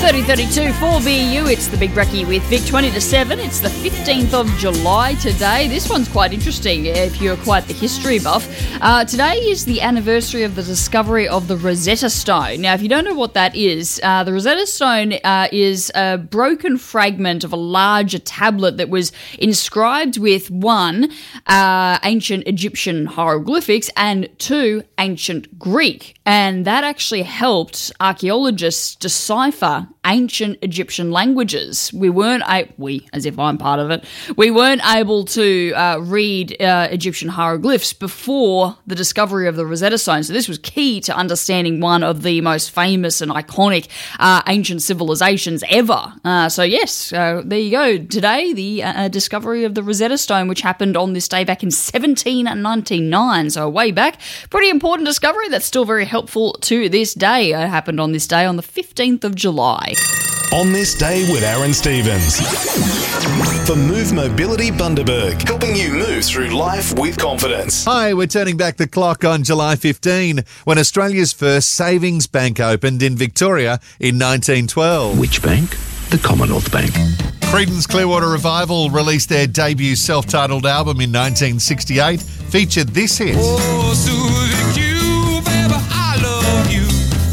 30:32 for BU. It's the Big Brekkie with Vic, 20 to 7. It's the 15th of July today. This one's quite interesting if you're quite the history buff. Today is the anniversary of the discovery of the Rosetta Stone. Now, if you don't know what that is, the Rosetta Stone is a broken fragment of a larger tablet that was inscribed with one, ancient Egyptian hieroglyphics and two, ancient Greek. And that actually helped archaeologists decipher ancient Egyptian languages. As if I'm part of it, we weren't able to read Egyptian hieroglyphs before the discovery of the Rosetta Stone. So this was key to understanding one of the most famous and iconic ancient civilizations ever. There you go. Today, the discovery of the Rosetta Stone, which happened on this day back in 1799, so way back. Pretty important discovery that's still very helpful to this day. It happened on this day on the 15th of July. On this day with Aaron Stevens. For Move Mobility Bundaberg, helping you move through life with confidence. Hi, we're turning back the clock on July 15, when Australia's first savings bank opened in Victoria in 1912. Which bank? The Commonwealth Bank. Creedence Clearwater Revival released their debut self-titled album in 1968, featured this hit. Oh, Susie Q, baby, I love you.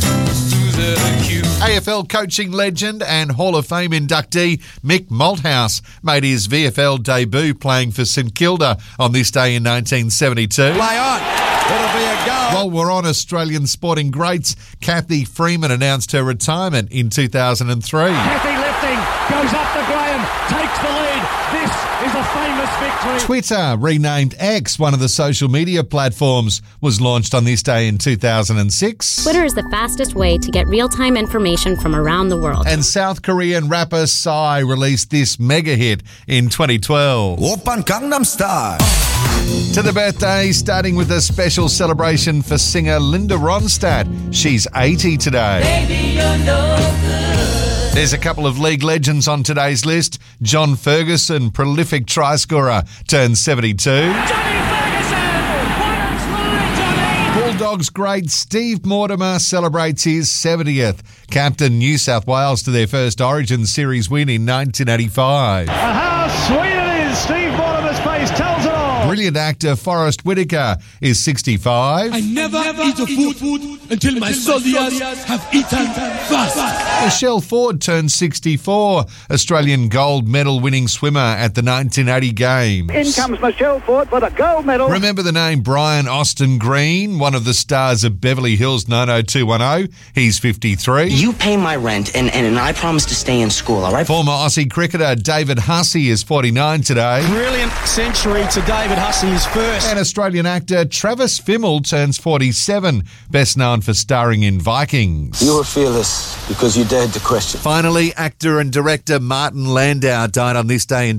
Susie Q. AFL coaching legend and Hall of Fame inductee Mick Malthouse made his VFL debut playing for St Kilda on this day in 1972. Play on. It'll be a goal. While we're on Australian sporting greats, Kathy Freeman announced her retirement in 2003. Kathy lifting, goes up to Graham, takes the lead. This is a famous victory. Twitter, renamed X, one of the social media platforms, was launched on this day in 2006. Twitter is the fastest way to get real-time information from around the world. And South Korean rapper Psy released this mega hit in 2012. Oppan Gangnam Style. To the birthday, starting with a special celebration for singer Linda Ronstadt. She's 80 today. Baby, you're no good. There's a couple of league legends on today's list. John Ferguson, prolific try scorer, turned 72. Johnny Ferguson! What a try, Johnny! Bulldogs great Steve Mortimer celebrates his 70th. Captain New South Wales to their first Origin Series win in 1985. And how sweet it is! Steve Mortimer's face tells it all. Brilliant actor Forrest Whitaker is 65. I never eat a food until my soldiers have eaten first. Michelle Ford turned 64. Australian gold medal winning swimmer at the 1980 Games. In comes Michelle Ford for the gold medal. Remember the name Brian Austin Green, one of the stars of Beverly Hills 90210? He's 53. You pay my rent and I promise to stay in school, all right? Former Aussie cricketer David Hussey is 49 today. Brilliant century to David Hussey, his first. And Australian actor Travis Fimmel turns 47, best known for starring in Vikings. You were fearless because you dared to question. Finally, actor and director Martin Landau died on this day in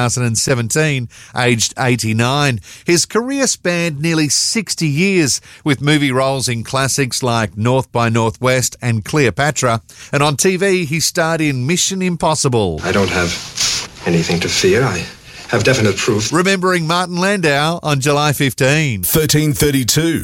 2017, aged 89. His career spanned nearly 60 years, with movie roles in classics like North by Northwest and Cleopatra. And on TV, he starred in Mission Impossible. I don't have anything to fear. I have definite proof. Remembering Martin Landau on July 15. 1332.